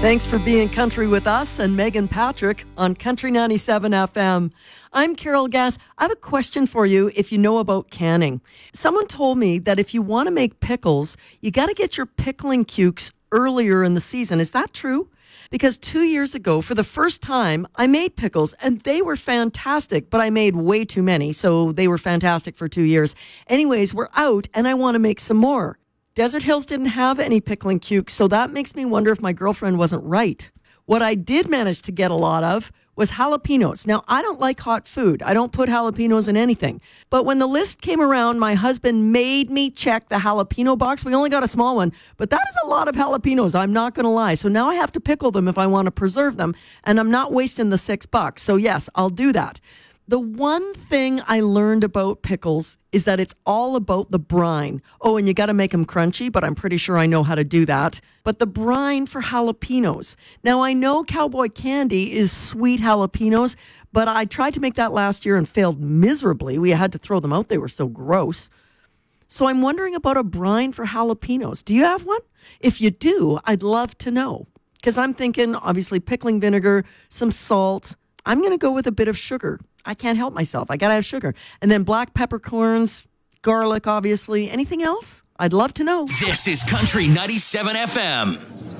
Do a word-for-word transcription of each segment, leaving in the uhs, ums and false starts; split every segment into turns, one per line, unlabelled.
Thanks for being country with us and Megan Patrick on Country ninety-seven F M. I'm Carol Gass. I have a question for you if you know about canning. Someone told me that if you want to make pickles, you got to get your pickling cukes earlier in the season. Is that true? Because two years ago, for the first time, I made pickles and they were fantastic, but I made way too many, so they were fantastic for two years. Anyways, we're out and I want to make some more. Desert Hills didn't have any pickling cukes, so that makes me wonder if my girlfriend wasn't right. What I did manage to get a lot of was jalapenos. Now, I don't like hot food. I don't put jalapenos in anything. But when the list came around, my husband made me check the jalapeno box. We only got a small one, but that is a lot of jalapenos, I'm not going to lie. So now I have to pickle them if I want to preserve them, and I'm not wasting the six bucks. So yes, I'll do that. The one thing I learned about pickles is that it's all about the brine. Oh, and you got to make them crunchy, but I'm pretty sure I know how to do that. But the brine for jalapenos. Now, I know Cowboy Candy is sweet jalapenos, but I tried to make that last year and failed miserably. We had to throw them out. They were so gross. So I'm wondering about a brine for jalapenos. Do you have one? If you do, I'd love to know. Because I'm thinking, obviously, pickling vinegar, some salt. I'm going to go with a bit of sugar. I can't help myself. I got to have sugar. And then black peppercorns, garlic, obviously. Anything else? I'd love to know.
This is Country ninety-seven F M.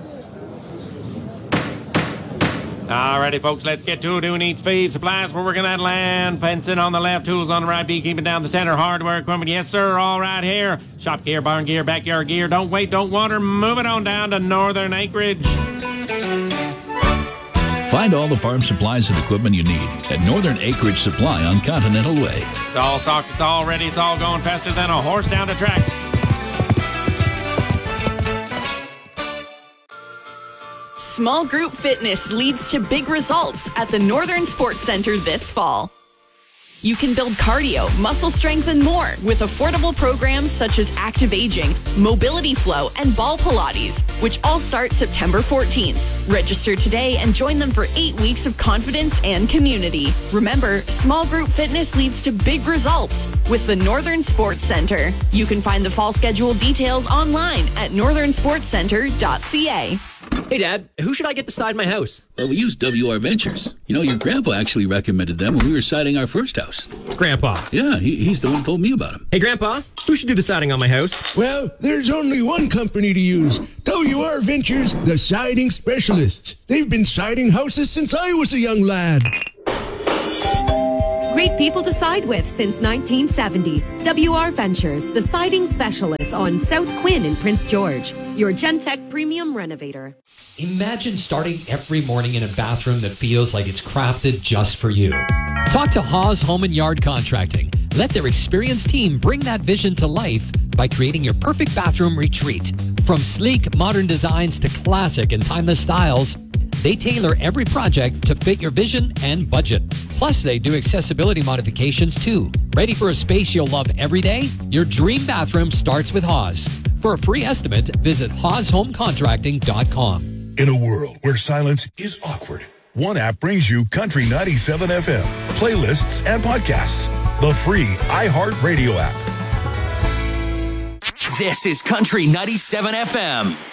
Alrighty, folks, let's get to it. Who needs feed? Supplies for working that land. Fencing on the left, tools on the right, beekeeping down the center, hardware equipment. Yes, sir, all right here. Shop gear, barn gear, backyard gear. Don't wait, don't water. Move it on down to Northern Acreage.
Find all the farm supplies and equipment you need at Northern Acreage Supply on Continental Way.
It's all stocked, it's all ready, it's all going faster than a horse down the track.
Small group fitness leads to big results at the Northern Sports Center this fall. You can build cardio, muscle strength, and more with affordable programs such as Active Aging, Mobility Flow, and Ball Pilates, which all start September fourteenth. Register today and join them for eight weeks of confidence and community. Remember, small group fitness leads to big results with the Northern Sports Center. You can find the fall schedule details online at northern sports center dot c a.
Hey, Dad, who should I get to side my house?
Well, we use W R Ventures. You know, your grandpa actually recommended them when we were siding our first house.
Grandpa?
Yeah, he, he's the one who told me about them.
Hey, Grandpa, who should do the siding on my house?
Well, there's only one company to use. W R Ventures, the siding specialists. They've been siding houses since I was a young lad.
Great people to side with since nineteen seventy. W R Ventures, the siding specialist on South Quinn in Prince George. Your Gentech Premium Renovator.
Imagine starting every morning in a bathroom that feels like it's crafted just for you. Talk to Haas Home and Yard Contracting. Let their experienced team bring that vision to life by creating your perfect bathroom retreat. From sleek, modern designs to classic and timeless styles, they tailor every project to fit your vision and budget. Plus, they do accessibility modifications too. Ready for a space you'll love every day? Your dream bathroom starts with Haas. For a free estimate, visit haas home contracting dot com.
In a world where silence is awkward, one app brings you Country ninety-seven F M, playlists and podcasts. The free iHeartRadio app.
This is Country ninety-seven F M.